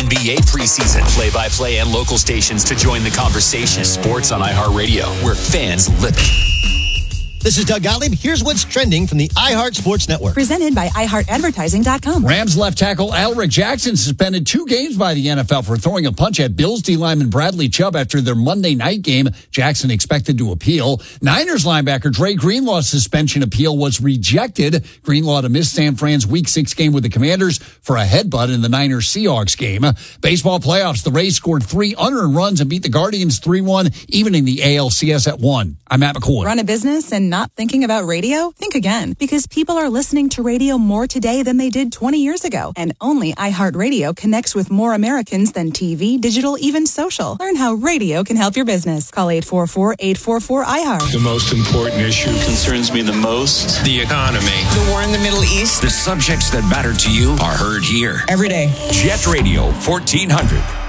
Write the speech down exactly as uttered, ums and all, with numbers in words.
N B A preseason. Play-by-play and local stations to join the conversation. Sports on iHeartRadio, where fans live it. This is Doug Gottlieb. Here's what's trending from the iHeart Sports Network. Presented by i heart advertising dot com. Rams left tackle Alric Jackson suspended two games by the N F L for throwing a punch at Bills D lineman Bradley Chubb after their Monday night game. Jackson expected to appeal. Niners linebacker Dre Greenlaw's suspension appeal was rejected. Greenlaw to miss San Fran's Week six game with the Commanders for a headbutt in the Niners-Seahawks game. Baseball playoffs, the Rays scored three unearned runs and beat the Guardians three one, even in the A L C S at one. I'm Matt McCoy. Run a business and not thinking about radio? Think again, because people are listening to radio more today than they did twenty years ago. And only iHeartRadio connects with more Americans than T V, digital, even social. Learn how radio can help your business. Call eight four four, eight four four, I heart. The most important issue concerns me the most. The economy. The war in the Middle East. The subjects that matter to you are heard here. Every day. Jet Radio fourteen hundred.